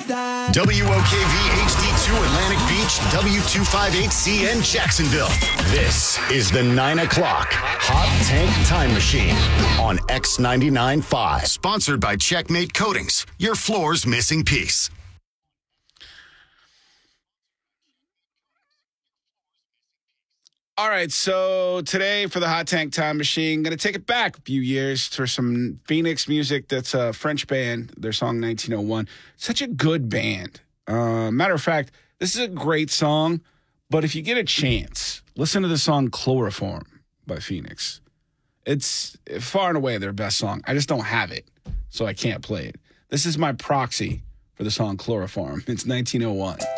WOKV HD2 Atlantic Beach, W258CN Jacksonville. This is the 9 o'clock Hot Tank Time Machine on X99.5. Sponsored by Checkmate Coatings, your floor's missing piece. All right, so today for the Hot Tank Time Machine, going to take it back a few years for some Phoenix music. That's a French band, their song 1901. Such a good band. Matter of fact, this is a great song, but if you get a chance, listen to the song Chloroform by Phoenix. It's far and away their best song. I just don't have it, so I can't play it. This is my proxy for the song Chloroform. It's 1901.